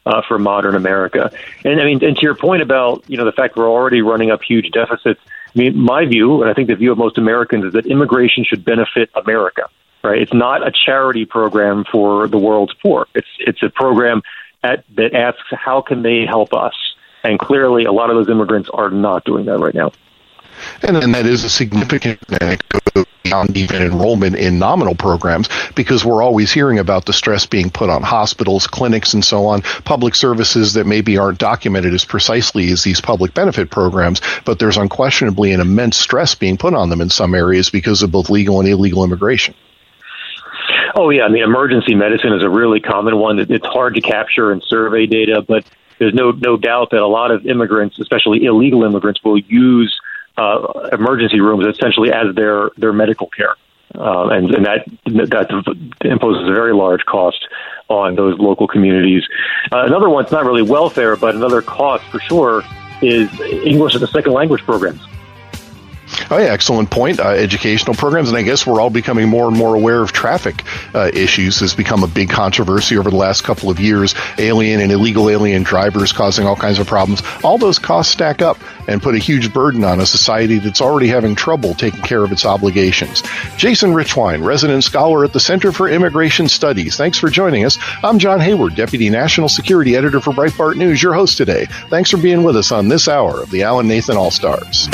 for modern America. And I mean, and to your point about, the fact we're already running up huge deficits, I mean, my view, and I think the view of most Americans, is that immigration should benefit America, right? It's not a charity program for the world's poor. It's a program that asks, how can they help us? And clearly, a lot of those immigrants are not doing that right now. And that is a significant beyond even enrollment in nominal programs, because we're always hearing about the stress being put on hospitals, clinics, and so on, public services that maybe aren't documented as precisely as these public benefit programs, but there's unquestionably an immense stress being put on them in some areas because of both legal and illegal immigration. Oh, yeah. I mean, emergency medicine is a really common one. It's hard to capture in survey data, but there's no doubt that a lot of immigrants, especially illegal immigrants, will use emergency rooms essentially as their medical care, and that imposes a very large cost on those local communities. Another one, it's not really welfare, but another cost for sure is English as a second language programs. Oh, yeah, excellent point. Educational programs, and I guess we're all becoming more and more aware of traffic issues. Has become a big controversy over the last couple of years. Alien and illegal alien drivers causing all kinds of problems. All those costs stack up and put a huge burden on a society that's already having trouble taking care of its obligations. Jason Richwine, resident scholar at the Center for Immigration Studies. Thanks for joining us. I'm John Hayward, Deputy National Security Editor for Breitbart News, your host today. Thanks for being with us on this hour of the Alan Nathan All-Stars.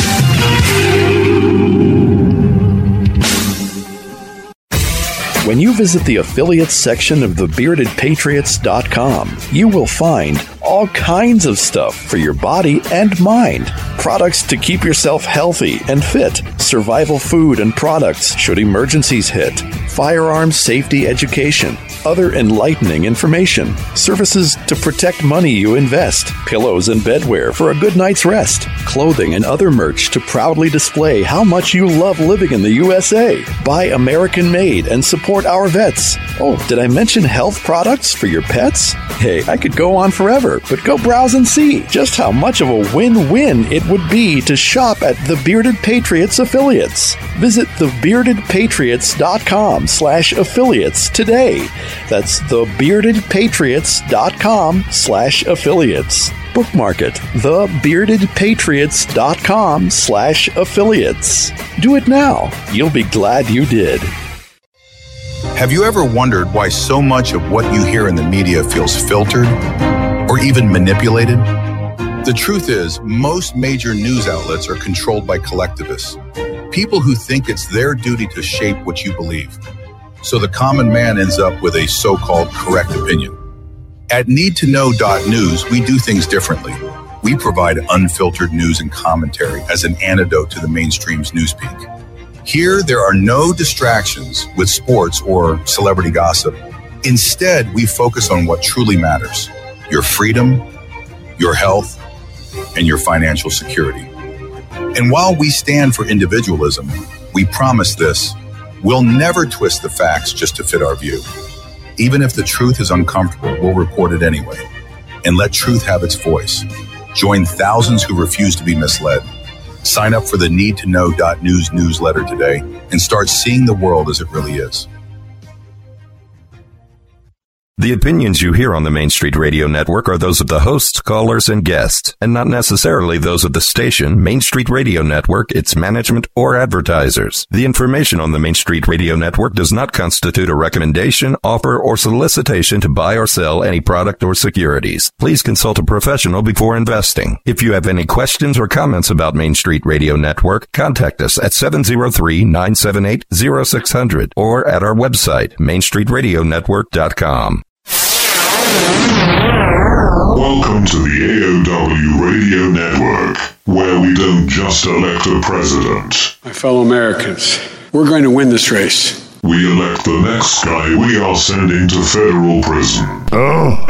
When you visit the affiliates section of thebeardedpatriots.com, you will find all kinds of stuff for your body and mind. Products to keep yourself healthy and fit, survival food and products should emergencies hit, firearms safety education, other enlightening information, services to protect money you invest, pillows and bedwear for a good night's rest, clothing and other merch to proudly display how much you love living in the USA. Buy American made and support our vets. Oh, did I mention health products for your pets? Hey, I could go on forever, but go browse and see just how much of a win-win it would be to shop at the Bearded Patriots affiliates. Visit thebeardedpatriots.com/affiliates today. That's thebeardedpatriots.com/affiliates. Bookmark it, thebeardedpatriots.com/affiliates. Do it now. You'll be glad you did. Have you ever wondered why so much of what you hear in the media feels filtered or even manipulated? The truth is, most major news outlets are controlled by collectivists, people who think it's their duty to shape what you believe. So the common man ends up with a so-called correct opinion. At NeedToKnow.News, we do things differently. We provide unfiltered news and commentary as an antidote to the mainstream's newspeak. Here, there are no distractions with sports or celebrity gossip. Instead, we focus on what truly matters: your freedom, your health, and your financial security. And while we stand for individualism, we promise this: we'll never twist the facts just to fit our view. Even if the truth is uncomfortable, we'll report it anyway and let truth have its voice. Join thousands who refuse to be misled. Sign up for the NeedToKnow.News newsletter today and start seeing the world as it really is. The opinions you hear on the Main Street Radio Network are those of the hosts, callers, and guests, and not necessarily those of the station, Main Street Radio Network, its management, or advertisers. The information on the Main Street Radio Network does not constitute a recommendation, offer, or solicitation to buy or sell any product or securities. Please consult a professional before investing. If you have any questions or comments about Main Street Radio Network, contact us at 703-978-0600 or at our website, mainstreetradionetwork.com. Welcome to the AOW Radio Network, where we don't just elect a president. My fellow Americans, we're going to win this race. We elect the next guy we are sending to federal prison. Oh,